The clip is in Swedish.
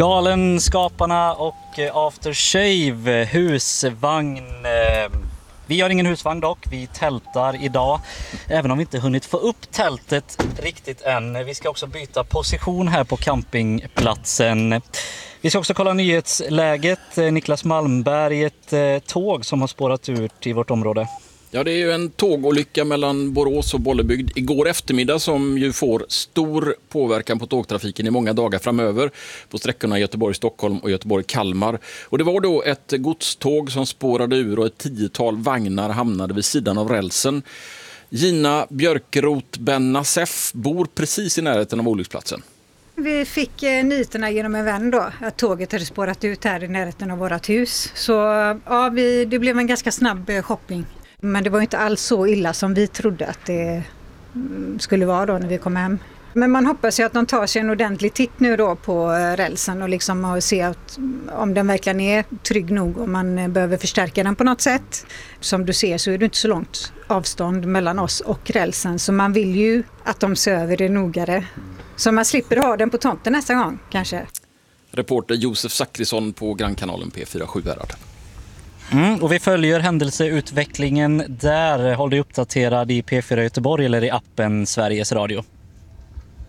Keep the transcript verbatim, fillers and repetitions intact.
Galenskaparna och Aftershave, husvagn. Vi har ingen husvagn dock, vi tältar idag. Även om vi inte hunnit få upp tältet riktigt än. Vi ska också byta position här på campingplatsen. Vi ska också kolla nyhetsläget. Niklas Malmberg, ett tåg som har spårat ut i vårt område. Ja, det är ju en tågolycka mellan Borås och Bollebygd igår eftermiddag som ju får stor påverkan på tågtrafiken i många dagar framöver på sträckorna Göteborg-Stockholm och Göteborg-Kalmar. Och det var då ett godståg som spårade ur och ett tiotal vagnar hamnade vid sidan av rälsen. Gina Björkeroth Bennassef bor precis i närheten av olycksplatsen. Vi fick eh, nyheterna genom en vän då, att tåget hade spårat ut här i närheten av vårt hus. Så ja, vi, det blev en ganska snabb eh, shopping. Men det var inte alls så illa som vi trodde att det skulle vara då när vi kom hem. Men man hoppas ju att de tar sig en ordentlig titt nu då på rälsen och liksom se att, om den verkligen är trygg nog och man behöver förstärka den på något sätt. Som du ser så är det inte så långt avstånd mellan oss och rälsen, så man vill ju att de ser över det nogare. Så man slipper ha den på tomten nästa gång kanske. Reporter Josef Zackrisson på Grannkanalen P fyra sju Värld. Mm, och vi följer händelseutvecklingen där. Håll dig uppdaterad i P fyra Göteborg eller i appen Sveriges Radio.